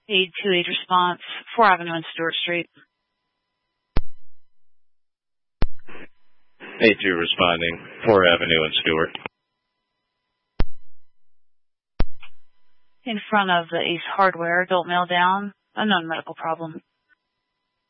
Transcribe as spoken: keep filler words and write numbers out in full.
Aid two aid response, four Avenue and Stewart Street. Aid two responding, four Avenue and Stewart. In front of the Ace Hardware, adult male down, unknown medical problem.